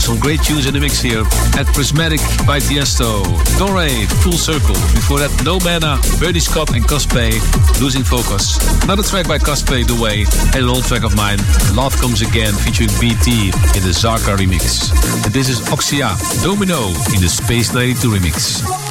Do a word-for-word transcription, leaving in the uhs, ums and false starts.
some great tunes in the mix here. At Prismatic by Tiesto, Dore, Full Circle. Before that, No Mana, Bernie Scott and Cosplay, Losing Focus. Another track by Cosplay, The Way, and an old track of mine, Love Comes Again, featuring B T in the Zarka remix. And this is Oxia, Domino in the Space ninety-two remix.